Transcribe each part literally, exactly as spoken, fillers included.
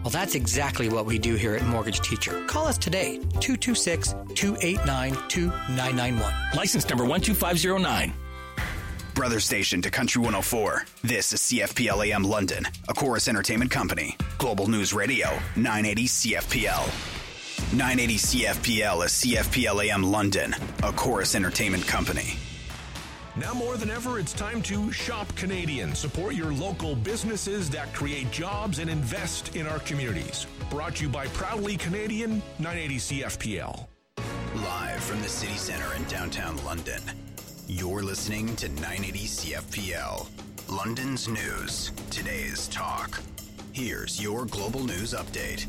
Well, that's exactly what we do here at Mortgage Teacher. Call us today, two two six, two eight nine, two nine nine one. License number one two five zero nine. Brother station to Country one oh four. This is C F P L A M London, a Chorus Entertainment Company. Global News Radio, nine eighty C F P L. nine eighty C F P L is C F P L A M London, a Chorus Entertainment Company. Now more than ever, it's time to shop Canadian. Support your local businesses that create jobs and invest in our communities. Brought to you by Proudly Canadian, nine eighty C F P L. Live from the city center in downtown London, you're listening to nine eighty C F P L. London's news, today's talk. Here's your global news update.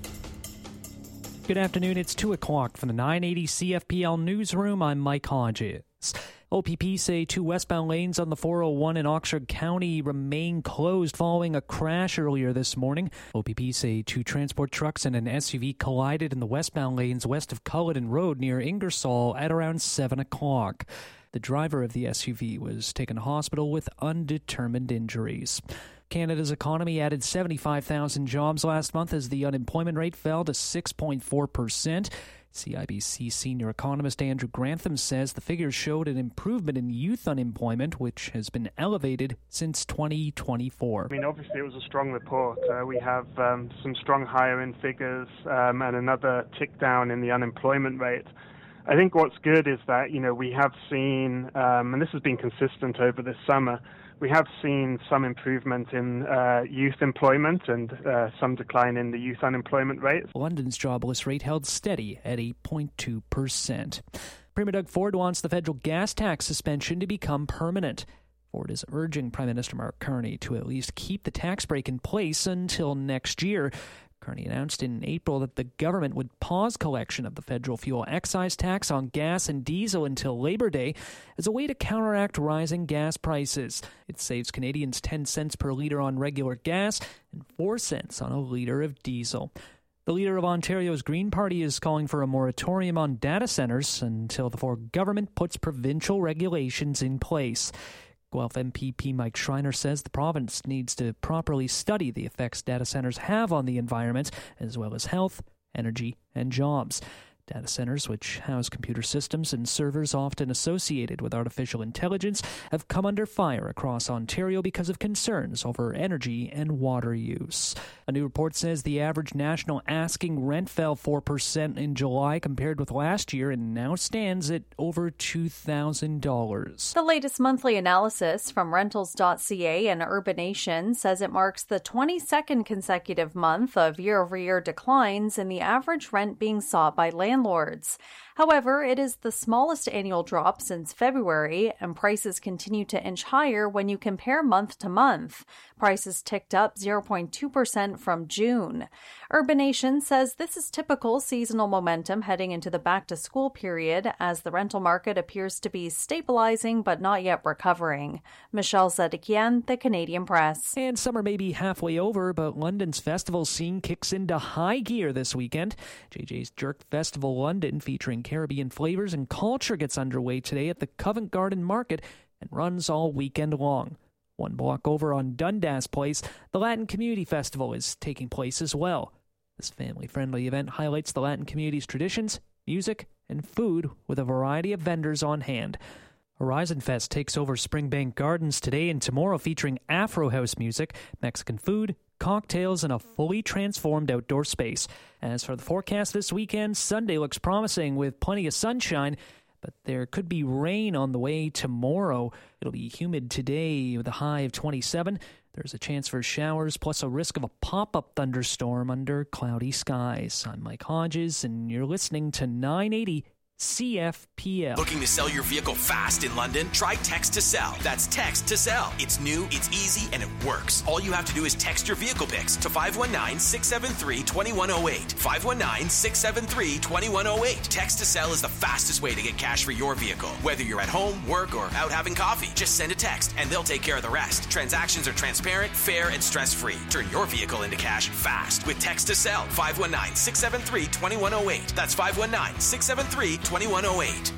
Good afternoon, it's two o'clock from the nine eighty C F P L newsroom. I'm Mike Hodges. O P P say two westbound lanes on the four oh one in Oxford County remain closed following a crash earlier this morning. O P P say two transport trucks and an S U V collided in the westbound lanes west of Culloden Road near Ingersoll at around seven o'clock. The driver of the S U V was taken to hospital with undetermined injuries. Canada's economy added seventy-five thousand jobs last month as the unemployment rate fell to six point four percent. C I B C senior economist Andrew Grantham says the figures showed an improvement in youth unemployment, which has been elevated since twenty twenty-four. I mean, obviously it was a strong report. Uh, we have um, some strong hiring figures um, and another tick down in the unemployment rate. I think what's good is that, you know, we have seen, um, and this has been consistent over this summer, we have seen some improvement in uh, youth employment and uh, some decline in the youth unemployment rate. London's jobless rate held steady at eight point two percent. Premier Doug Ford wants the federal gas tax suspension to become permanent. Ford is urging Prime Minister Mark Carney to at least keep the tax break in place until next year. Carney announced in April that the government would pause collection of the federal fuel excise tax on gas and diesel until Labor Day as a way to counteract rising gas prices. It saves Canadians ten cents per litre on regular gas and four cents on a litre of diesel. The leader of Ontario's Green Party is calling for a moratorium on data centres until the federal government puts provincial regulations in place. Guelph M P P Mike Schreiner says the province needs to properly study the effects data centers have on the environment, as well as health, energy, and jobs. Data centers, which house computer systems and servers often associated with artificial intelligence, have come under fire across Ontario because of concerns over energy and water use. A new report says the average national asking rent fell four percent in July compared with last year and now stands at over two thousand dollars. The latest monthly analysis from rentals dot c a and Urbanation says it marks the twenty-second consecutive month of year-over-year declines in the average rent being sought by landlords. Landlords. However, it is the smallest annual drop since February, and prices continue to inch higher when you compare month to month. Prices ticked up zero point two percent from June. Urbanation says this is typical seasonal momentum heading into the back-to-school period, as the rental market appears to be stabilizing but not yet recovering. Michelle Zedekian, The Canadian Press. And summer may be halfway over, but London's festival scene kicks into high gear this weekend. J J's Jerk Festival London, featuring Caribbean flavors and culture, gets underway today at the Covent Garden Market and runs all weekend long. One block over on Dundas Place, the Latin Community Festival is taking place as well. This family-friendly event highlights the Latin community's traditions, music, and food with a variety of vendors on hand. Horizon Fest takes over Springbank Gardens today and tomorrow, featuring Afro house music, Mexican food, cocktails, and a fully transformed outdoor space. As for the forecast this weekend, Sunday looks promising with plenty of sunshine, but there could be rain on the way tomorrow. It'll be humid today with a high of twenty-seven. There's a chance for showers plus a risk of a pop-up thunderstorm under cloudy skies. I'm Mike Hodges, and you're listening to nine eighty C F P L. Looking to sell your vehicle fast in London? Try Text to Sell. That's Text to Sell. It's new, it's easy, and it works. All you have to do is text your vehicle pics to five one nine, six seven three, two one zero eight. five one nine, six seven three, two one zero eight. Text to Sell is the fastest way to get cash for your vehicle. Whether you're at home, work, or out having coffee, just send a text and they'll take care of the rest. Transactions are transparent, fair, and stress-free. Turn your vehicle into cash fast with Text to Sell. five one nine, six seven three, two one zero eight. That's five one nine, six seven three, two one zero eight.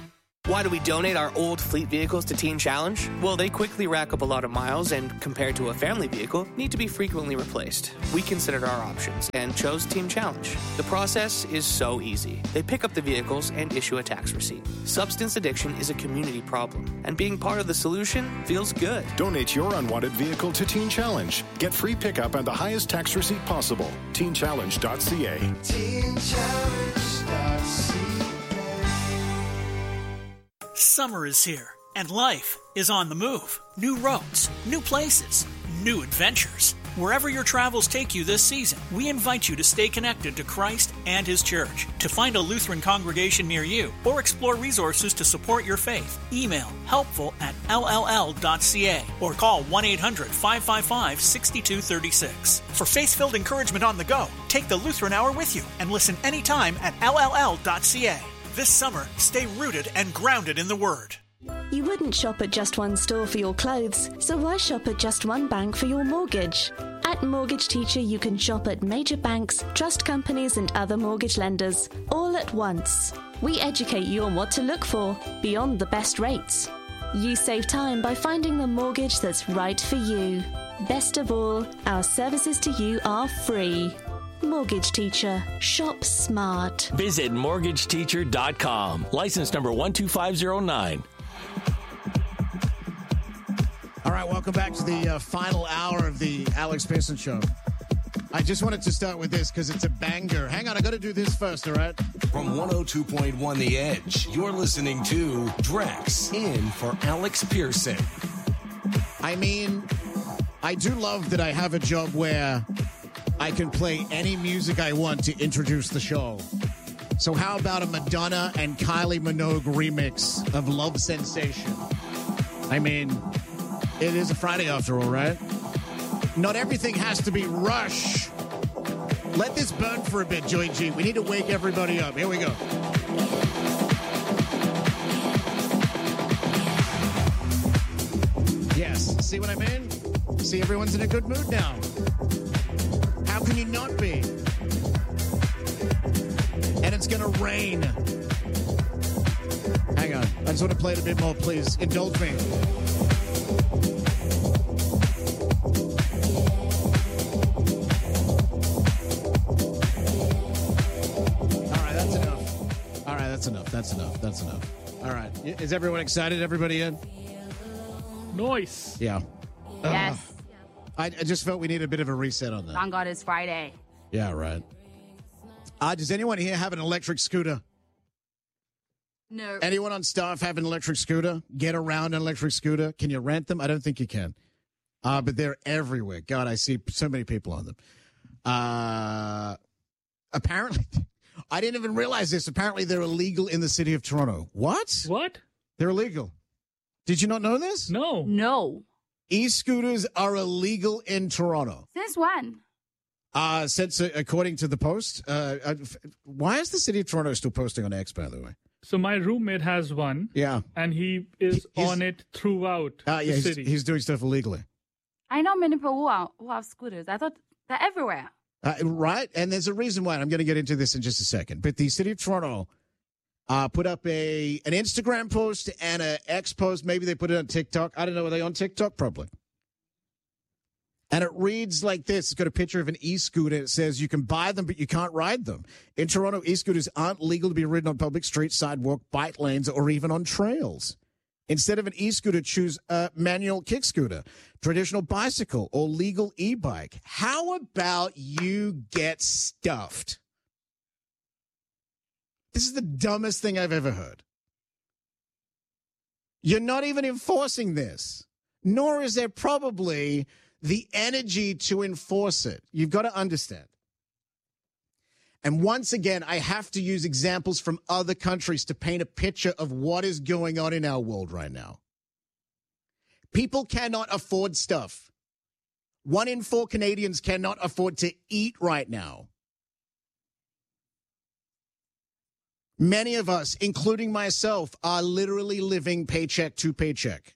Why do we donate our old fleet vehicles to Teen Challenge? Well, they quickly rack up a lot of miles and, compared to a family vehicle, need to be frequently replaced. We considered our options and chose Teen Challenge. The process is so easy. They pick up the vehicles and issue a tax receipt. Substance addiction is a community problem, and being part of the solution feels good. Donate your unwanted vehicle to Teen Challenge. Get free pickup and the highest tax receipt possible. teen challenge dot c a. teen challenge dot c a. Summer is here, and life is on the move. New roads, new places, new adventures. Wherever your travels take you this season, we invite you to stay connected to Christ and His Church. To find a Lutheran congregation near you or explore resources to support your faith, email helpful at l l l dot c a or call one eight hundred five five five six two three six. For faith-filled encouragement on the go, take the Lutheran Hour with you and listen anytime at l l l dot c a. This summer, stay rooted and grounded in the Word. You wouldn't shop at just one store for your clothes, so why shop at just one bank for your mortgage? At Mortgage Teacher, you can shop at major banks, trust companies, and other mortgage lenders, all at once. We educate you on what to look for, beyond the best rates. You save time by finding the mortgage that's right for you. Best of all, our services to you are free. Mortgage Teacher. Shop smart. Visit mortgage teacher dot com. License number one two five zero nine. All right, welcome back to the uh, final hour of the Alex Pearson Show. I just wanted to start with this because it's a banger. Hang on, I got to do this first, all right? From one oh two point one The Edge, you're listening to Drex in for Alex Pearson. I mean, I do love that I have a job where I can play any music I want to introduce the show. So how about a Madonna and Kylie Minogue remix of Love Sensation? I mean, it is a Friday after all, right? Not everything has to be Rush. Let this burn for a bit, Joey G. We need to wake everybody up. Here we go. Yes, see what I mean? See, everyone's in a good mood now. How can you not be? And it's going to rain. Hang on. I just want to play it a bit more, please. Indulge me. All right, that's enough. All right, that's enough. That's enough. That's enough. All right. Is everyone excited? Everybody in? Noise. Yeah. Yes. Uh, I, I just felt we need a bit of a reset on that. Thank God it's Friday. Yeah, right. Uh, does anyone here have an electric scooter? No. Anyone on staff have an electric scooter? Get around an electric scooter? Can you rent them? I don't think you can. Uh, but they're everywhere. God, I see so many people on them. Uh, apparently, I didn't even realize this. Apparently, they're illegal in the city of Toronto. What? What? They're illegal. Did you not know this? No. No. E-scooters are illegal in Toronto. Since when? Uh, since, uh, according to the Post. Uh, uh, why is the city of Toronto still posting on X, by the way? So my roommate has one. Yeah. And he is He's, on it throughout uh, yeah, the he's, city. He's doing stuff illegally. I know many people who, are, who have scooters. I thought they're everywhere. Uh, right? And there's a reason why. I'm going to get into this in just a second. But the city of Toronto uh, put up a an Instagram post and an X post. Maybe they put it on TikTok. I don't know. Are they on TikTok? Probably. And it reads like this. It's got a picture of an e-scooter. It says you can buy them, but you can't ride them. In Toronto, e-scooters aren't legal to be ridden on public streets, sidewalk, bike lanes, or even on trails. Instead of an e-scooter, choose a manual kick scooter, traditional bicycle, or legal e-bike. How about you get stuffed? This is the dumbest thing I've ever heard. You're not even enforcing this, nor is there probably the energy to enforce it. You've got to understand. And once again, I have to use examples from other countries to paint a picture of what is going on in our world right now. People cannot afford stuff. One in four Canadians cannot afford to eat right now. Many of us, including myself, are literally living paycheck to paycheck.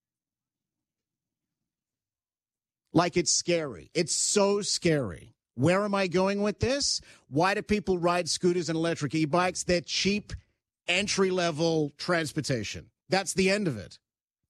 Like it's scary. It's so scary. Where am I going with this? Why do people ride scooters and electric e-bikes? They're cheap entry-level transportation. That's the end of it.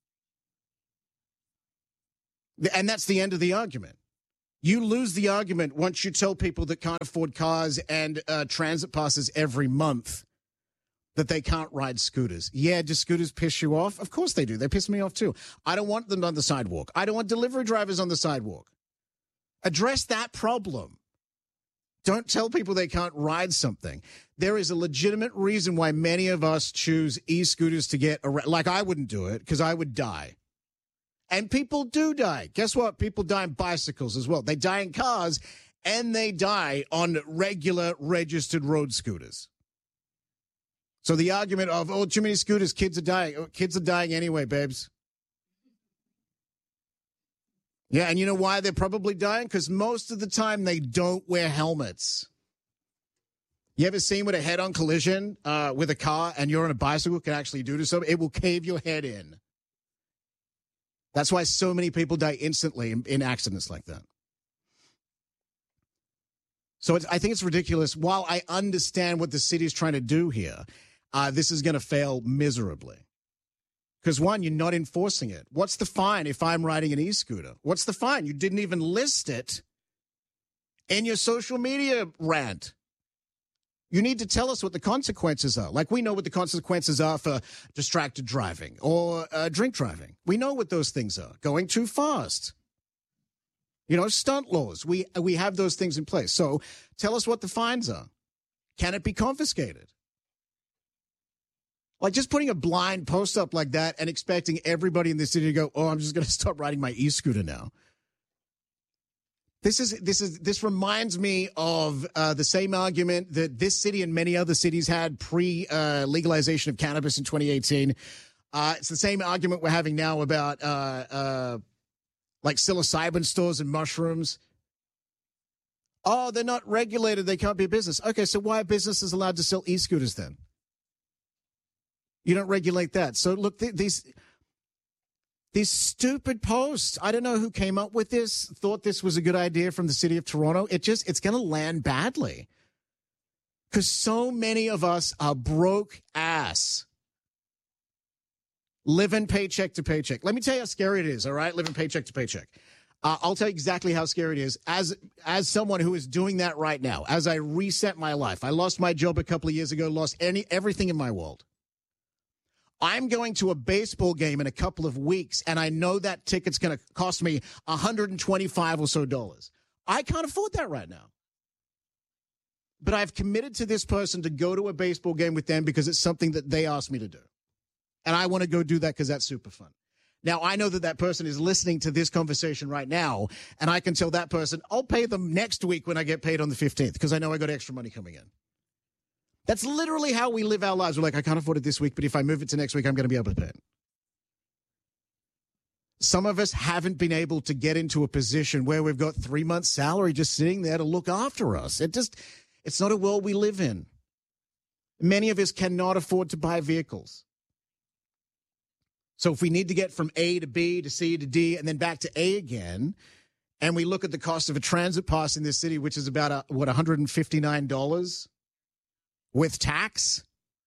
And that's the end of the argument. You lose the argument once you tell people that can't afford cars and uh, transit passes every month that they can't ride scooters. Yeah, do scooters piss you off? Of course they do. They piss me off too. I don't want them on the sidewalk. I don't want delivery drivers on the sidewalk. Address that problem. Don't tell people they can't ride something. There is a legitimate reason why many of us choose e-scooters to get around. Like, I wouldn't do it because I would die. And people do die. Guess what? People die in bicycles as well. They die in cars, and they die on regular registered road scooters. So the argument of, oh, too many scooters, kids are dying. Oh, kids are dying anyway, babes. Yeah, and you know why they're probably dying? Because most of the time they don't wear helmets. You ever seen what a head-on collision uh, with a car and you're on a bicycle can actually do to something? It will cave your head in. That's why so many people die instantly in, in accidents like that. So it's, I think it's ridiculous. While I understand what the city's trying to do here, uh, this is going to fail miserably. Because, one, you're not enforcing it. What's the fine if I'm riding an e-scooter? What's the fine? You didn't even list it in your social media rant. You need to tell us what the consequences are. Like, we know what the consequences are for distracted driving or uh, drink driving. We know what those things are. Going too fast. You know, stunt laws. We we have those things in place. So tell us what the fines are. Can it be confiscated? Like, just putting a blind post up like that and expecting everybody in the city to go, oh, I'm just going to stop riding my e-scooter now. This is this is this reminds me of uh, the same argument that this city and many other cities had pre uh, legalization of cannabis in twenty eighteen. Uh, it's the same argument we're having now about uh, uh, like psilocybin stores and mushrooms. Oh, they're not regulated; they can't be a business. Okay, so why are businesses allowed to sell e-scooters then? You don't regulate that. So look, th- these. These stupid posts. I don't know who came up with this, thought this was a good idea from the city of Toronto. It just, it's going to land badly. Because so many of us are broke ass. Living paycheck to paycheck. Let me tell you how scary it is, all right? Living paycheck to paycheck. Uh, I'll tell you exactly how scary it is. As, as someone who is doing that right now, as I reset my life, I lost my job a couple of years ago, lost any everything in my world. I'm going to a baseball game in a couple of weeks, and I know that ticket's going to cost me one hundred twenty-five or so dollars. I can't afford that right now. But I've committed to this person to go to a baseball game with them because it's something that they asked me to do. And I want to go do that because that's super fun. Now, I know that that person is listening to this conversation right now, and I can tell that person, I'll pay them next week when I get paid on the fifteenth because I know I got extra money coming in. That's literally how we live our lives. We're like, I can't afford it this week, but if I move it to next week, I'm going to be able to pay it. Some of us haven't been able to get into a position where we've got three months' salary just sitting there to look after us. It just, it's not a world we live in. Many of us cannot afford to buy vehicles. So if we need to get from A to B to C to D and then back to A again, and we look at the cost of a transit pass in this city, which is about, a, what, one hundred fifty-nine dollars? With tax,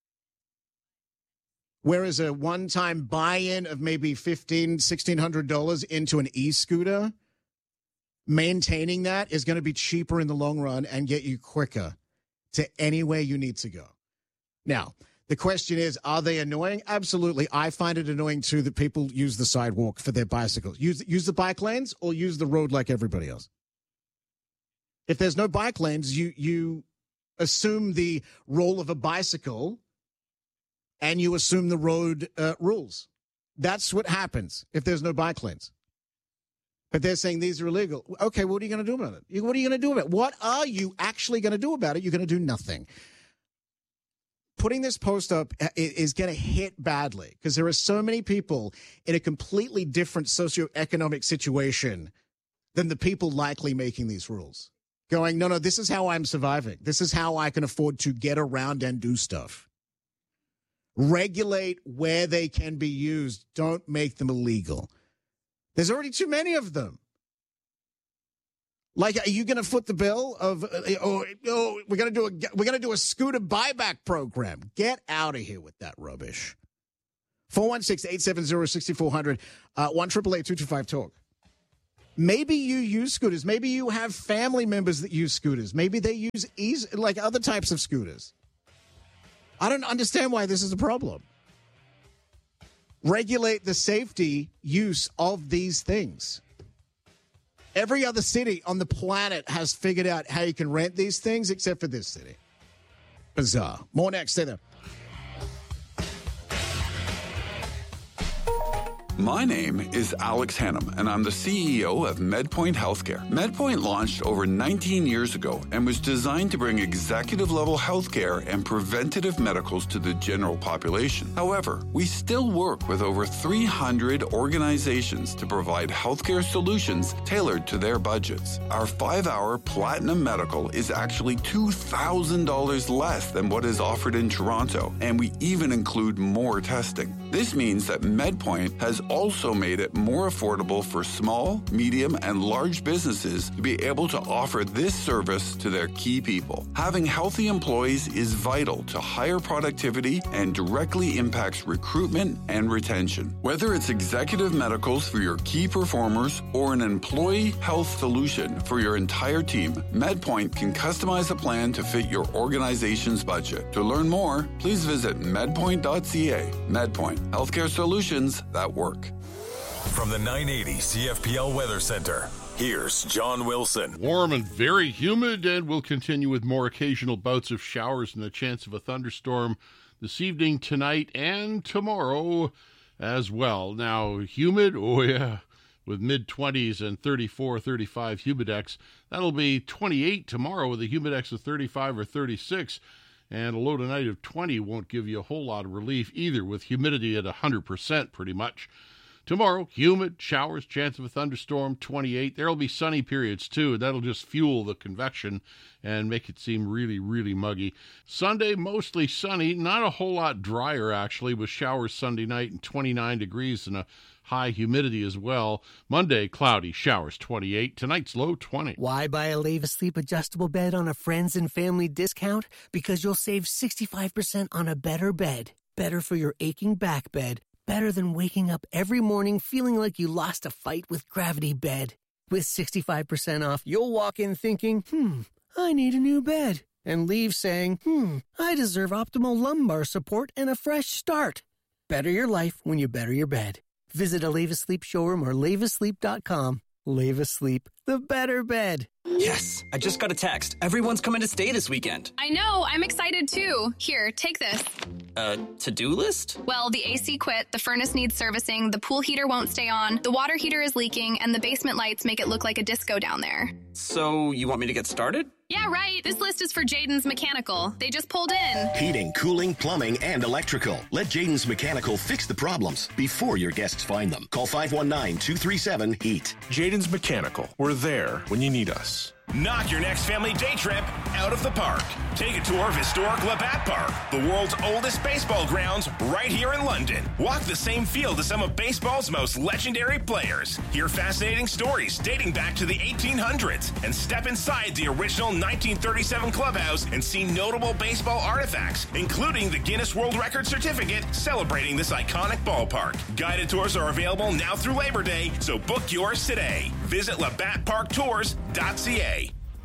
whereas a one-time buy-in of maybe fifteen hundred dollars, sixteen hundred dollars into an e-scooter, maintaining that is going to be cheaper in the long run and get you quicker to anywhere you need to go. Now, the question is, are they annoying? Absolutely. I find it annoying, too, that people use the sidewalk for their bicycles. Use, use the bike lanes or use the road like everybody else. If there's no bike lanes, you you... assume the role of a bicycle and you assume the road uh, rules. That's what happens if there's no bike lanes. But they're saying these are illegal. Okay, what are you going to do about it? What are you going to do about it? What are you actually going to do about it? You're going to do nothing. Putting this post up is going to hit badly because there are so many people in a completely different socioeconomic situation than the people likely making these rules. Going, no, no, this is how I'm surviving. This is how I can afford to get around and do stuff. Regulate where they can be used. Don't make them illegal. There's already too many of them. Like, are you going to foot the bill of? Uh, oh, oh, we're going to do a we're going to do a scooter buyback program. Get out of here with that rubbish. four one six, eight seven zero, six four zero zero. Uh, one triple eight two two five talk. Maybe you use scooters. Maybe you have family members that use scooters. Maybe they use easy, like other types of scooters. I don't understand why this is a problem. Regulate the safety use of these things. Every other city on the planet has figured out how you can rent these things except for this city. Bizarre. More next. Stay there. My name is Alex Hannum, and I'm the C E O of MedPoint Healthcare. MedPoint launched over nineteen years ago and was designed to bring executive-level healthcare and preventative medicals to the general population. However, we still work with over three hundred organizations to provide healthcare solutions tailored to their budgets. Our five-hour Platinum Medical is actually two thousand dollars less than what is offered in Toronto, and we even include more testing. This means that MedPoint has also made it more affordable for small, medium, and large businesses to be able to offer this service to their key people. Having healthy employees is vital to higher productivity and directly impacts recruitment and retention. Whether it's executive medicals for your key performers or an employee health solution for your entire team, MedPoint can customize a plan to fit your organization's budget. To learn more, please visit medpoint dot c a. MedPoint, healthcare solutions that work. From the nine eighty C F P L Weather Center, here's John Wilson. Warm and very humid, and we'll continue with more occasional bouts of showers and a chance of a thunderstorm this evening, tonight, and tomorrow as well. Now, humid, oh yeah, with mid-twenties and thirty-four, thirty-five humidex. That'll be twenty-eight tomorrow with a humidex of thirty-five or thirty-six. And a low tonight of twenty won't give you a whole lot of relief either, with humidity at one hundred percent pretty much. Tomorrow, humid, showers, chance of a thunderstorm, twenty-eight. There'll be sunny periods, too. That'll just fuel the convection and make it seem really, really muggy. Sunday, mostly sunny. Not a whole lot drier, actually, with showers Sunday night and twenty-nine degrees and a high humidity as well. Monday, cloudy, showers, twenty-eight. Tonight's low, twenty. Why buy a Leva Sleep adjustable bed on a friends and family discount? Because you'll save sixty-five percent on a better bed. Better for your aching back bed. Better than waking up every morning feeling like you lost a fight with Gravity Bed. With sixty-five percent off, you'll walk in thinking, hmm, I need a new bed. And leave saying, hmm, I deserve optimal lumbar support and a fresh start. Better your life when you better your bed. Visit a Leva Sleep showroom or leva sleep dot com. Leva Sleep, the better bed. Yes, I just got a text. Everyone's coming to stay this weekend. I know, I'm excited too. Here, take this. Uh, to-do list? Well, the A C quit, the furnace needs servicing, the pool heater won't stay on, the water heater is leaking, and the basement lights make it look like a disco down there. So, you want me to get started? Yeah, right. This list is for Jaden's Mechanical. They just pulled in. Heating, cooling, plumbing, and electrical. Let Jaden's Mechanical fix the problems before your guests find them. Call five one nine, two three seven, HEAT. Jaden's Mechanical. We're there when you need us. Knock your next family day trip out of the park. Take a tour of historic Labatt Park, the world's oldest baseball grounds, right here in London. Walk the same field as some of baseball's most legendary players. Hear fascinating stories dating back to the eighteen hundreds and step inside the original nineteen thirty-seven clubhouse and see notable baseball artifacts, including the Guinness World Record certificate celebrating this iconic ballpark. Guided tours are available now through Labor Day, so book yours today. Visit labatt park tours dot c a.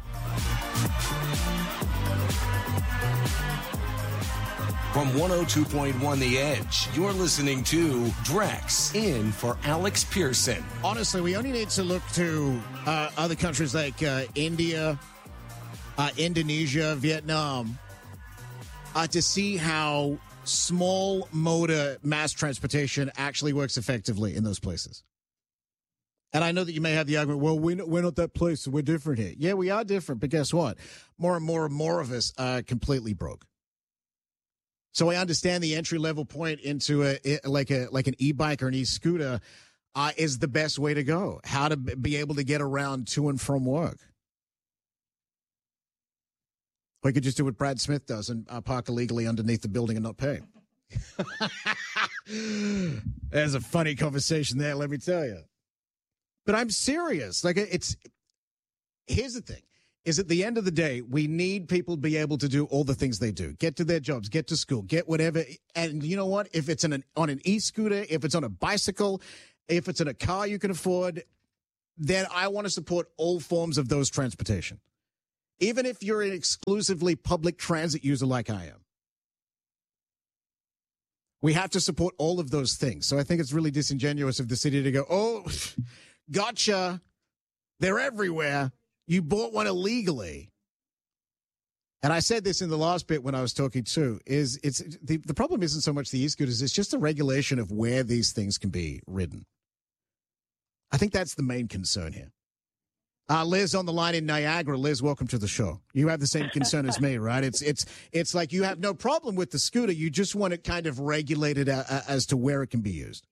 From one oh two point one The Edge, you're listening to Drex, in for Alex Pearson. Honestly, we only need to look to uh, other countries like uh, India, uh, Indonesia, Vietnam, uh, to see how small motor mass transportation actually works effectively in those places. And I know that you may have the argument, well, we're not, we're not that place, so we're different here. Yeah, we are different, but guess what? More and more and more of us are completely broke. So I understand the entry-level point into a like a like an e-bike or an e-scooter uh, is the best way to go. How to be able to get around to and from work. We could just do what Brad Smith does and uh, park illegally underneath the building and not pay. There's a funny conversation there, let me tell you. But I'm serious. Like, it's here's the thing, is at the end of the day, we need people to be able to do all the things they do. Get to their jobs, get to school, get whatever. And you know what? If it's in an, on an e-scooter, if it's on a bicycle, if it's in a car you can afford, then I want to support all forms of those transportation. Even if you're an exclusively public transit user like I am. We have to support all of those things. So I think it's really disingenuous of the city to go, oh, gotcha. They're everywhere. You bought one illegally. And I said this in the last bit when I was talking too, is it's the, the problem isn't so much the e-scooters, it's just the regulation of where these things can be ridden. I think that's the main concern here. Uh, Liz on the line in Niagara. Liz, welcome to the show. You have the same concern as me, right? It's it's it's like you have no problem with the scooter. You just want it kind of regulated uh, as to where it can be used.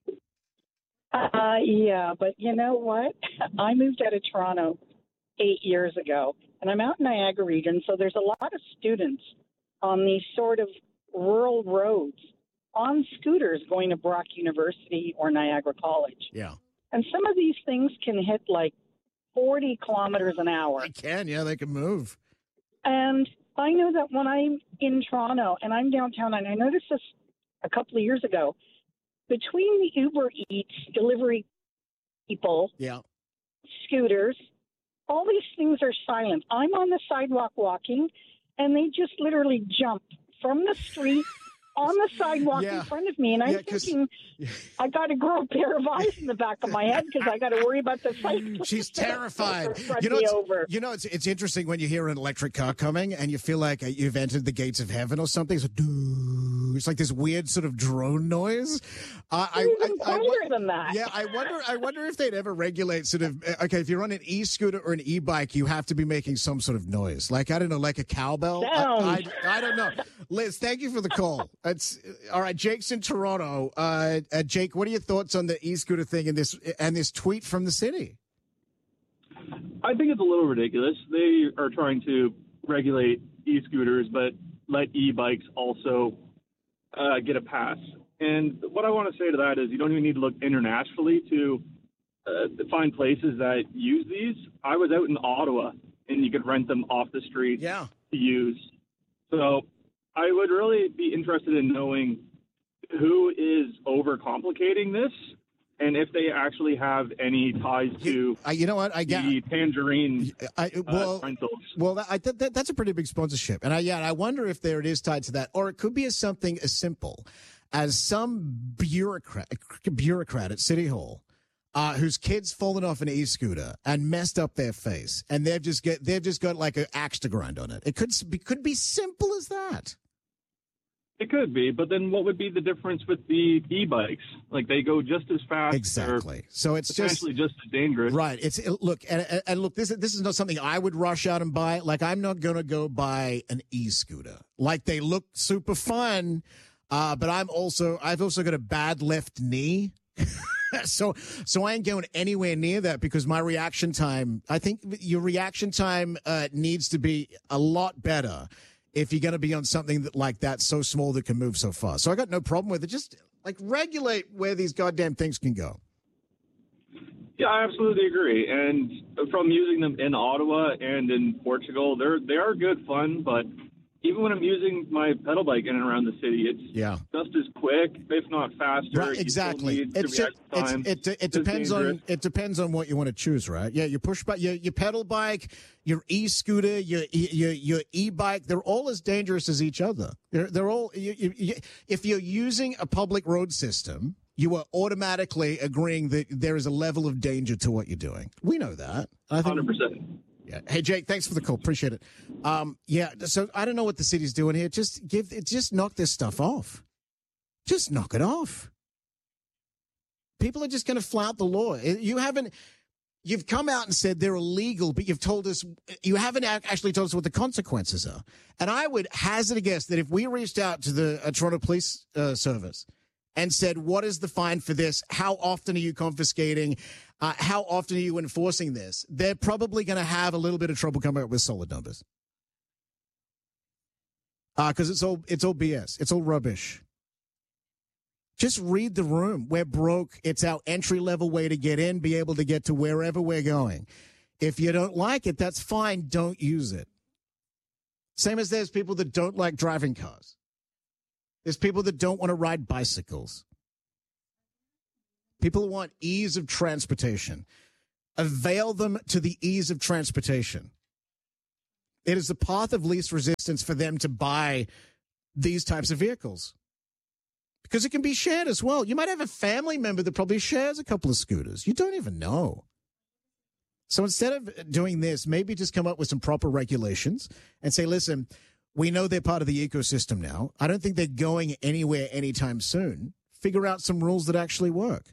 Uh, yeah, but you know what? I moved out of Toronto eight years ago, and I'm out in Niagara region, so there's a lot of students on these sort of rural roads on scooters going to Brock University or Niagara College. Yeah. And some of these things can hit like forty kilometers an hour. They can, yeah, they can move. And I know that when I'm in Toronto and I'm downtown, and I noticed this a couple of years ago, between the Uber Eats delivery people, yeah, scooters, all these things are silent. I'm on the sidewalk walking, and they just literally jump from the street on the sidewalk yeah. in front of me. And I'm yeah, thinking, I got to grow a pair of eyes in the back of my head because I got to worry about the cycle. She's terrified. You know, it's, you know it's, it's interesting when you hear an electric car coming and you feel like you've entered the gates of heaven or something. It's like, it's like this weird sort of drone noise. Uh, I, even I, I, quieter than that. Yeah, I wonder. I wonder if they'd ever regulate sort of. Okay, if you're on an e-scooter or an e-bike, you have to be making some sort of noise, like I don't know, like a cowbell. I, I, I don't know. Liz, thank you for the call. It's all right. Jake's in Toronto. Uh, uh, Jake, what are your thoughts on the e-scooter thing and this and this tweet from the city? I think it's a little ridiculous. They are trying to regulate e-scooters, but let e-bikes also uh, get a pass. And what I want to say to that is you don't even need to look internationally to uh, find places that use these. I was out in Ottawa, and you could rent them off the street yeah. to use. So I would really be interested in knowing who is overcomplicating this and if they actually have any ties to uh, you know what I got the Tangerine I, well, uh, rentals. Well, that, I, that, that's a pretty big sponsorship, and I yeah, I wonder if there it is tied to that, or it could be as something as simple as some bureaucrat bureaucrat at City Hall uh, whose kid's fallen off an e-scooter and messed up their face, and they've just get they've just got like an axe to grind on it. It could be could be simple as that. It could be, but then what would be the difference with the e-bikes? Like they go just as fast. Exactly. So it's just essentially just as dangerous. Right. It's it, look and, and look. This is this is not something I would rush out and buy. Like I'm not going to go buy an e-scooter. Like they look super fun, uh, but I'm also I've also got a bad left knee. so so I ain't going anywhere near that because my reaction time. I think your reaction time uh, needs to be a lot better if you're going to be on something that, like that so small that can move so fast. So I got no problem with it. Just like regulate where these goddamn things can go. Yeah, I absolutely agree. And from using them in Ottawa and in Portugal, they're they are good fun. But even when I'm using my pedal bike in and around the city, it's yeah. just as quick, if not faster. Right, exactly. It's just, it's, it it depends on it depends on what you want to choose, right? Yeah, your push bike, your your pedal bike, your e-scooter, your your your e-bike, they're all as dangerous as each other. They're they're all. You, you, you, if you're using a public road system, you are automatically agreeing that there is a level of danger to what you're doing. We know that. I think. one hundred percent. Yeah. Hey, Jake, thanks for the call. Appreciate it. Um, yeah. So I don't know what the city's doing here. Just give it. Just knock this stuff off. Just knock it off. People are just going to flout the law. You haven't. You've come out and said they're illegal, but you've told us you haven't actually told us what the consequences are. And I would hazard a guess that if we reached out to the uh, Toronto Police uh, Service and said, what is the fine for this? How often are you confiscating? Uh, how often are you enforcing this? They're probably going to have a little bit of trouble coming up with solid numbers. Because uh, it's all it's all B S. It's all rubbish. Just read the room. We're broke. It's our entry-level way to get in, be able to get to wherever we're going. If you don't like it, that's fine. Don't use it. Same as there's people that don't like driving cars. There's people that don't want to ride bicycles. People want ease of transportation. Avail them to the ease of transportation. It is the path of least resistance for them to buy these types of vehicles. Because it can be shared as well. You might have a family member that probably shares a couple of scooters. You don't even know. So instead of doing this, maybe just come up with some proper regulations and say, listen, we know they're part of the ecosystem now. I don't think they're going anywhere anytime soon. Figure out some rules that actually work.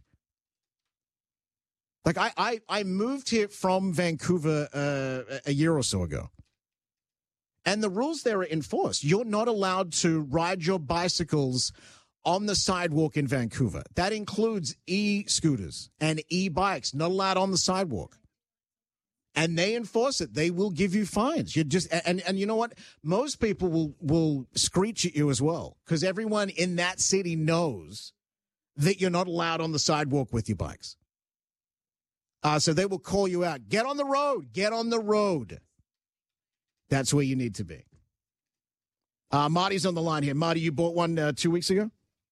Like I, I, I moved here from Vancouver uh, a year or so ago. And the rules there are enforced. You're not allowed to ride your bicycles on the sidewalk in Vancouver. That includes e-scooters and e-bikes, not allowed on the sidewalk. And they enforce it. They will give you fines. You just and and you know what? Most people will will screech at you as well, because everyone in that city knows that you're not allowed on the sidewalk with your bikes. Uh, so they will call you out. Get on the road. Get on the road. That's where you need to be. Uh, Marty's on the line here. Marty, you bought one uh, two weeks ago?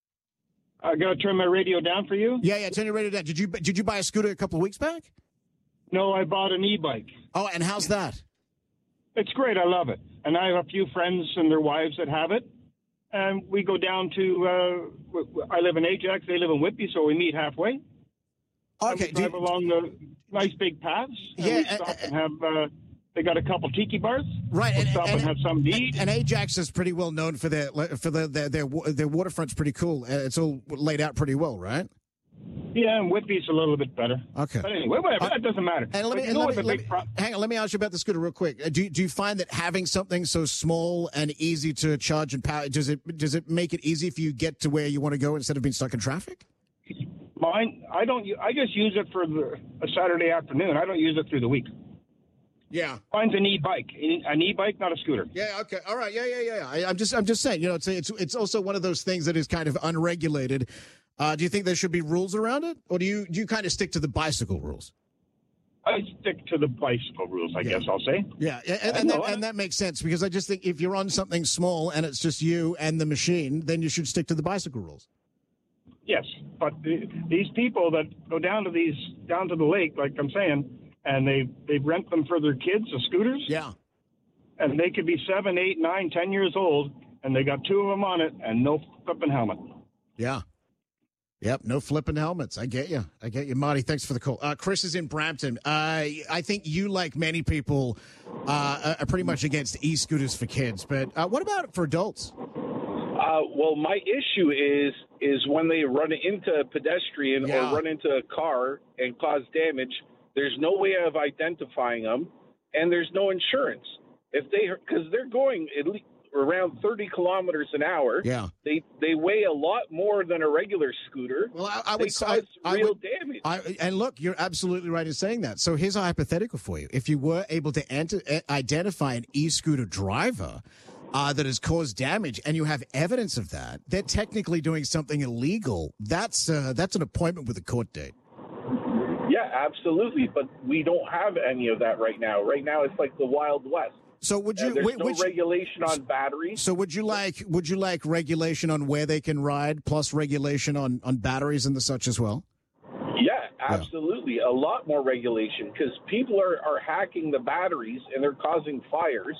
I got to turn my radio down for you? Yeah, yeah, turn your radio down. Did you did you buy a scooter a couple of weeks back? No, I bought an e-bike. Oh, and how's that? It's great. I love it. And I have a few friends and their wives that have it. And we go down to, uh, I live in Ajax, they live in Whitby, so we meet halfway. Okay. And we drive along the nice big paths. And Yeah, we stop uh, and have, uh, they got a couple tiki bars. Right. We'll And, stop and, and, have something to eat. And Ajax is pretty well known for their for their their their, their waterfront's pretty cool. Uh, It's all laid out pretty well, right? Yeah, and Whitby's a little bit better. Okay. But anyway, whatever. Uh, that doesn't matter. And let me, But you and know let what's me, a let big me- pro- hang on. Let me ask you about the scooter real quick. Uh, Do you, do you find that having something so small and easy to charge and power does it does it make it easy for you to get to where you want to go instead of being stuck in traffic? Mine, I don't. u- I just use it for the, a Saturday afternoon. I don't use it through the week. Yeah. Mine's an e-bike. An e-bike, not a scooter. Yeah. Okay. All right. Yeah. Yeah. Yeah. I, I'm just I'm just saying. You know, it's it's it's also one of those things that is kind of unregulated. Uh, do you think there should be rules around it, or do you do you kind of stick to the bicycle rules? I stick to the bicycle rules, I guess I'll say. Yeah, and, and, I and, know, that, and that makes sense, because I just think if you're on something small and it's just you and the machine, then you should stick to the bicycle rules. Yes, but the, these people that go down to these down to the lake, like I'm saying, and they they rent them for their kids, the scooters. Yeah. And they could be seven, eight, nine, ten years old, and they got two of them on it and no flipping helmet. Yeah. Yep, no flipping helmets. I get you. I get you, Marty. Thanks for the call. Uh, Chris is in Brampton. Uh, I think you, like many people, uh, are pretty much against e-scooters for kids. But uh, what about for adults? Uh, well, my issue is is when they run into a pedestrian Yeah. or run into a car and cause damage. There's no way of identifying them, and there's no insurance. If they, because they're going at least around thirty kilometers an hour. Yeah. They they weigh a lot more than a regular scooter. Well, I, I they would cause I, I real would, damage. I, and look, you're absolutely right in saying that. So here's a hypothetical for you. If you were able to enter, uh, identify an e-scooter driver uh, that has caused damage, and you have evidence of that, they're technically doing something illegal. That's uh, that's an appointment with a court date. Yeah, absolutely. But we don't have any of that right now. Right now, it's like the Wild West. So would you? And there's wait, no would you- regulation on batteries. So would you like would you like regulation on where they can ride, plus regulation on, on batteries and the such as well? Yeah, absolutely. A lot more regulation, because people are, are hacking the batteries and they're causing fires.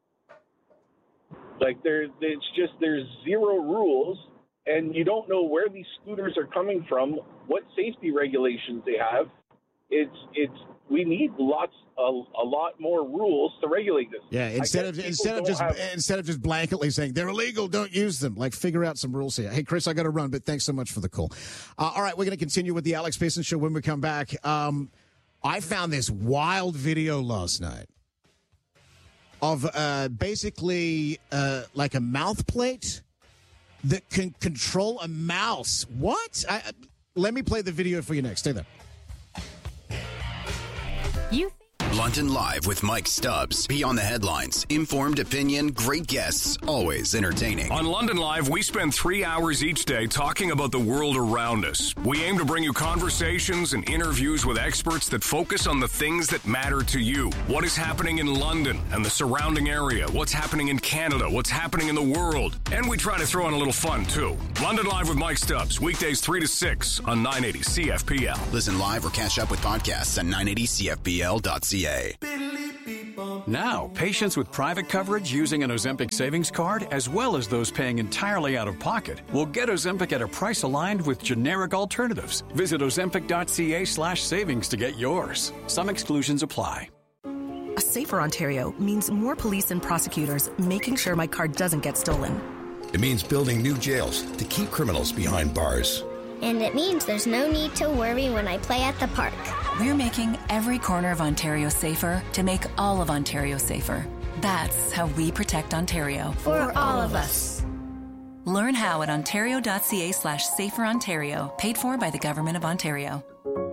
Like there, it's just there's zero rules, and you don't know where these scooters are coming from, what safety regulations they have. It's it's we need lots a, a lot more rules to regulate this. Yeah, I instead guess of people instead of don't just have- instead of just blanketly saying they're illegal, don't use them. Like, figure out some rules here. Hey, Chris, I got to run, but thanks so much for the call. Uh, all right, we're going to continue with the Alex Pearson Show when we come back. Um, I found this wild video last night of uh, basically uh, like a mouth plate that can control a mouse. What? I, let me play the video for you next. Stay there. You London Live with Mike Stubbs. Beyond the headlines, informed opinion, great guests, always entertaining. On London Live, we spend three hours each day talking about the world around us. We aim to bring you conversations and interviews with experts that focus on the things that matter to you. What is happening in London and the surrounding area? What's happening in Canada? What's happening in the world? And we try to throw in a little fun, too. London Live with Mike Stubbs, weekdays three to six on nine eighty C F P L. Listen live or catch up with podcasts at nine eighty C F P L dot C A. Now, patients with private coverage using an Ozempic savings card, as well as those paying entirely out of pocket, will get Ozempic at a price aligned with generic alternatives. Visit ozempic.ca slash savings to get yours. Some exclusions apply. A safer Ontario means more police and prosecutors making sure my card doesn't get stolen. It means building new jails to keep criminals behind bars. And it means there's no need to worry when I play at the park. We're making every corner of Ontario safer to make all of Ontario safer. That's how we protect Ontario. For all of us. Learn how at ontario.ca slash safer Ontario. Paid for by the Government of Ontario.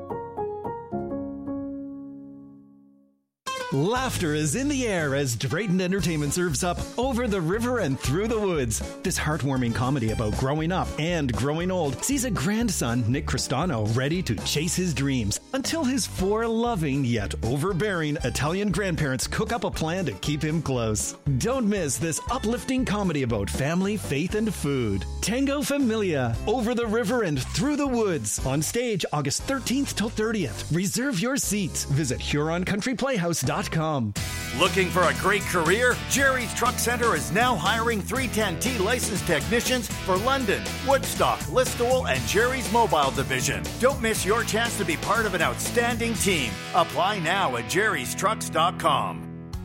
Laughter is in the air as Drayton Entertainment serves up Over the River and Through the Woods. This heartwarming comedy about growing up and growing old sees a grandson, Nick Cristano, ready to chase his dreams until his four loving yet overbearing Italian grandparents cook up a plan to keep him close. Don't miss this uplifting comedy about family, faith, and food. Tango Familia, Over the River and Through the Woods. On stage August thirteenth till thirtieth. Reserve your seats. Visit Huron Country Playhouse dot com. Looking for a great career? Jerry's Truck Center is now hiring three ten T licensed technicians for London, Woodstock, Listowel, and Jerry's Mobile Division. Don't miss your chance to be part of an outstanding team. Apply now at jerrys trucks dot com.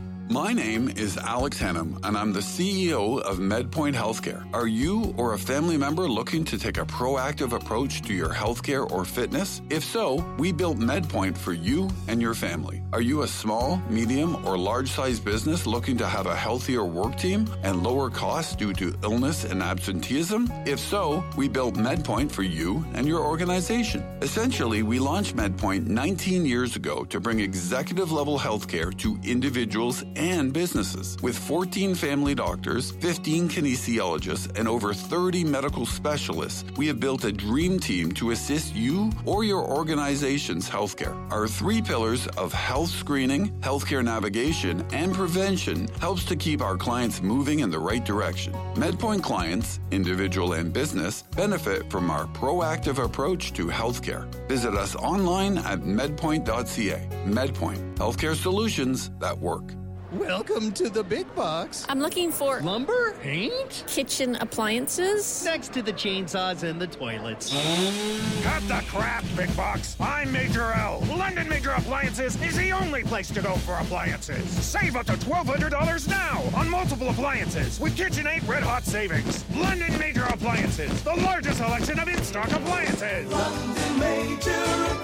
My name is Alex Hannum, and I'm the C E O of MedPoint Healthcare. Are you or a family member looking to take a proactive approach to your healthcare or fitness? If so, we built MedPoint for you and your family. Are you a small, medium, or large-sized business looking to have a healthier work team and lower costs due to illness and absenteeism? If so, we built MedPoint for you and your organization. Essentially, we launched MedPoint nineteen years ago to bring executive-level healthcare to individuals and businesses. With fourteen family doctors, fifteen kinesiologists, and over thirty medical specialists, we have built a dream team to assist you or your organization's healthcare. Our three pillars of health screening, healthcare navigation, and prevention helps to keep our clients moving in the right direction. MedPoint clients, individual and business, benefit from our proactive approach to healthcare. Visit us online at medpoint dot c a. MedPoint, healthcare solutions that work. Welcome to the big box. I'm looking for lumber, paint, kitchen appliances. Next to the chainsaws and the toilets. Cut the crap, big box. I'm Major L. London Major Appliances is the only place to go for appliances. Save up to twelve hundred dollars now on multiple appliances with KitchenAid Red Hot savings. London Major Appliances, the largest selection of in-stock appliances. London Major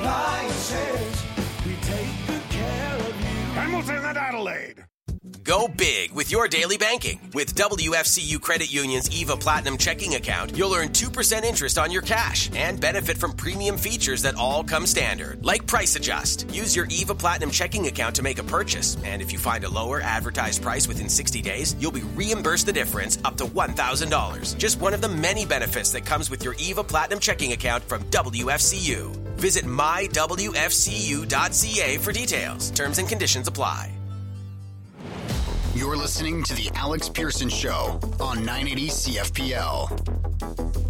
Appliances, we take good care of you. Hamilton and Adelaide. Go big with your daily banking. With W F C U Credit Union's EVA Platinum checking account, you'll earn two percent interest on your cash and benefit from premium features that all come standard, like Price Adjust. Use your EVA Platinum checking account to make a purchase, and if you find a lower advertised price within sixty days, you'll be reimbursed the difference up to one thousand dollars. Just one of the many benefits that comes with your EVA Platinum checking account from W F C U. Visit my w f c u dot c a for details. Terms and conditions apply. You're listening to The Alex Pearson Show on nine eighty C F P L.